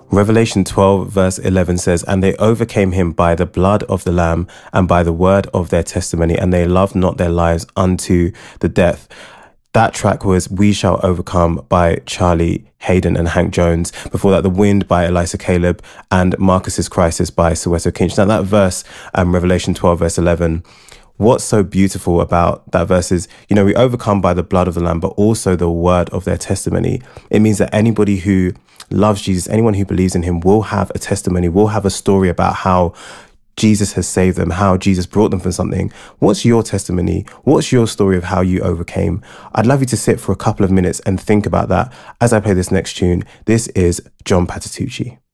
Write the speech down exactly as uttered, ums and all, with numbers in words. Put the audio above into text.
Revelation twelve verse eleven says, "And they overcame him by the blood of the Lamb and by the word of their testimony, and they loved not their lives unto the death." That track was "We Shall Overcome" by Charlie Hayden and Hank Jones. Before that, "The Wind" by Elisa Caleb and "Marcus's Crisis" by Soweto Kinch. Now that verse, um, Revelation twelve verse eleven, what's so beautiful about that verse is, you know, we overcome by the blood of the Lamb, but also the word of their testimony. It means that anybody who loves Jesus, anyone who believes in him, will have a testimony, will have a story about how Jesus has saved them, how Jesus brought them from something. What's your testimony? What's your story of how you overcame? I'd love you to sit for a couple of minutes and think about that as I play this next tune. This is John Patitucci.